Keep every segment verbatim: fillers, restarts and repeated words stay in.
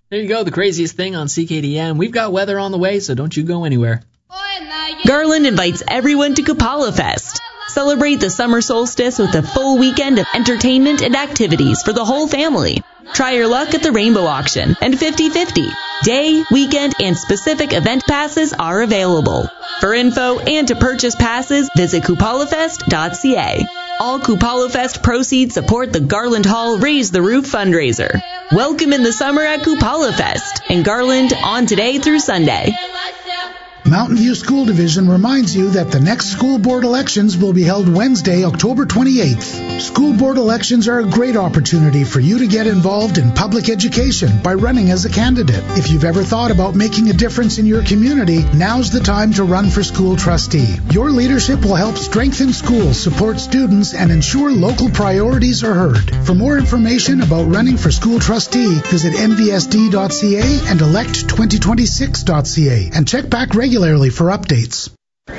There you go, the craziest thing on C K D M. We've got weather on the way, so don't you go anywhere. Garland invites everyone to Kupala Fest. Celebrate the summer solstice with a full weekend of entertainment and activities for the whole family. Try your luck at the Rainbow Auction and fifty fifty. Day, weekend, and specific event passes are available. For info and to purchase passes, visit kupala fest dot c a. All Kupala Fest proceeds support the Garland Hall Raise the Roof fundraiser. Welcome in the summer at Kupala Fest in Garland on today through Sunday. Mountain View School Division reminds you that the next school board elections will be held Wednesday, October twenty-eighth. School board elections are a great opportunity for you to get involved in public education by running as a candidate. If you've ever thought about making a difference in your community, now's the time to run for school trustee. Your leadership will help strengthen schools, support students, and ensure local priorities are heard. For more information about running for school trustee, visit n v s d dot c a and elect twenty twenty-six dot c a and check back regularly for updates.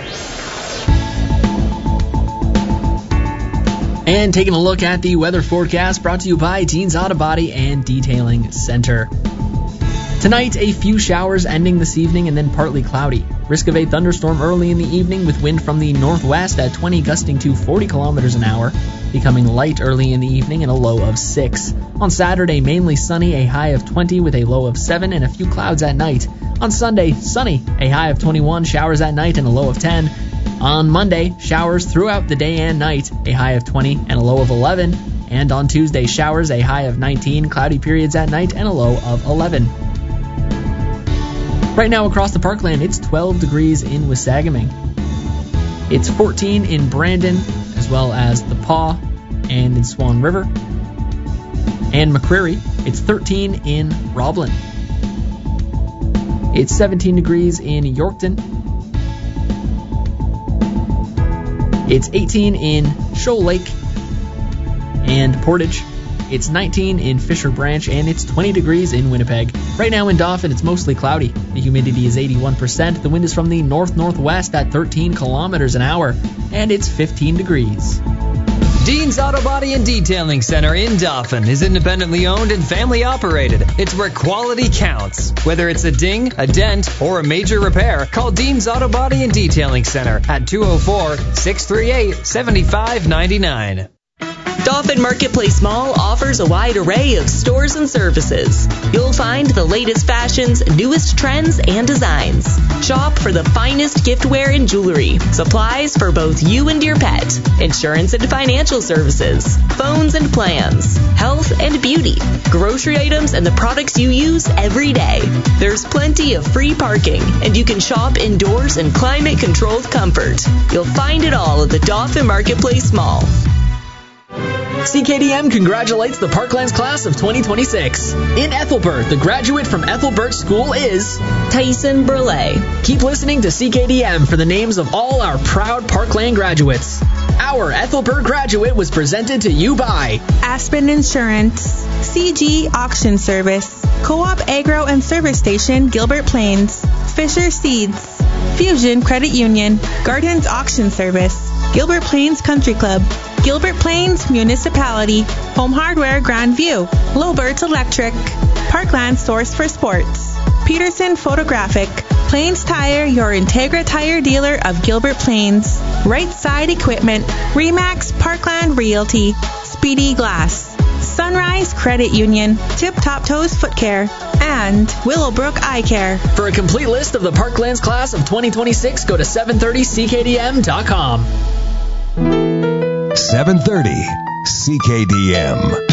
And taking a look at the weather forecast brought to you by Dean's Auto Body and Detailing Center. Tonight, a few showers ending this evening and then partly cloudy. Risk of a thunderstorm early in the evening with wind from the northwest at twenty gusting to forty kilometers an hour. Becoming light early in the evening and a low of six. On Saturday, mainly sunny, a high of twenty with a low of seven and a few clouds at night. On Sunday, sunny, a high of twenty-one, showers at night and a low of ten. On Monday, showers throughout the day and night, a high of twenty and a low of eleven. And on Tuesday, showers, a high of nineteen, cloudy periods at night and a low of eleven. Right now across the parkland, it's twelve degrees in Wasagaming. It's fourteen in Brandon, as well as the Paw and in Swan River. And McCreary, it's thirteen in Roblin. It's seventeen degrees in Yorkton. It's eighteen in Shoal Lake and Portage. It's nineteen in Fisher Branch, and it's twenty degrees in Winnipeg. Right now in Dauphin, it's mostly cloudy. The humidity is eighty-one percent. The wind is from the north-northwest at thirteen kilometers an hour, and it's fifteen degrees. Dean's Auto Body and Detailing Center in Dauphin is independently owned and family operated. It's where quality counts. Whether it's a ding, a dent, or a major repair, call Dean's Auto Body and Detailing Center at two oh four, six three eight, seven five nine nine. Dauphin Marketplace Mall offers a wide array of stores and services. You'll find the latest fashions, newest trends, and designs. Shop for the finest giftware and jewelry, supplies for both you and your pet, insurance and financial services, phones and plans, health and beauty, grocery items and the products you use every day. There's plenty of free parking, and you can shop indoors in climate-controlled comfort. You'll find it all at the Dauphin Marketplace Mall. C K D M congratulates the Parklands class of twenty twenty-six. In Ethelbert, the graduate from Ethelbert School is Tyson Burley. Keep listening to C K D M for the names of all our proud Parkland graduates. Our Ethelbert graduate was presented to you by Aspen Insurance, C G Auction Service, Co-op Agro and Service Station, Gilbert Plains, Fisher Seeds, Fusion Credit Union, Gardens Auction Service, Gilbert Plains Country Club, Gilbert Plains Municipality, Home Hardware Grandview, Lobert Electric, Parkland Source for Sports, Peterson Photographic, Plains Tire, your Integra Tire dealer of Gilbert Plains, Right Side Equipment, Remax Parkland Realty, Speedy Glass, Sunrise Credit Union, Tip Top Toes Foot Care, and Willowbrook Eye Care. For a complete list of the Parklands class of twenty twenty-six, go to seven thirty c k d m dot com. seven thirty C K D M.